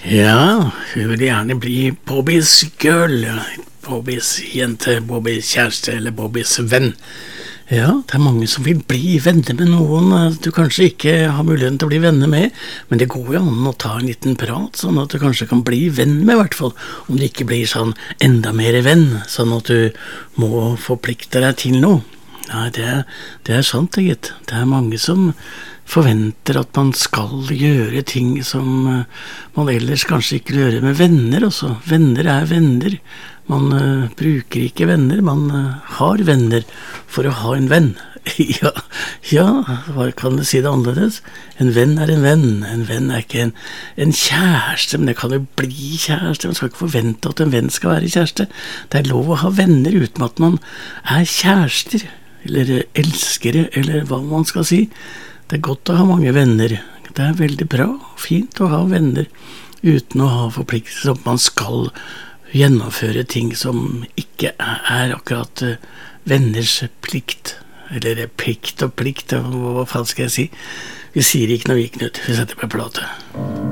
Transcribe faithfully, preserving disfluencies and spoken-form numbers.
Ja, hun vil gjerne bli Bobbys girl, Bobbys jente, Bobbys kjæreste eller Bobbys venn. Ja, det er mange som vil bli venner med noen du kanskje ikke har muligheten til å bli venner med, men det går jo an å ta en liten prat, sånn at du kanskje kan bli venn med, i hvert fall, om det ikke blir sånn enda mer venn, sånn at du må forplikte deg til noe. Nei, det, det er sant, det, gitt. Det er mange som forventer at man skal gjøre ting som man ellers kanskje ikke gjør med venner også. Venner er venner. Man uh, bruker ikke venner, man uh, har venner for å ha en venn. ja, ja, hva kan du si det annerledes? En venn er en venn. En venn er ikke en, en kjæreste, men det kan jo bli kjæreste. Man skal ikke forvente at en venn skal være kjæreste. Det er lov å ha venner uten at man er kjærester, eller elskere, eller hva man skal si. Det er godt å ha mange venner. Det er veldig bra og fint å ha venner uten å ha forpliktelse om man skal gjennomføre ting som ikke er akkurat uh, venners plikt. Eller plikt og plikt, hva faen skal jeg si? Vi sier ikke noe, vi, Knut. Vi setter på plate.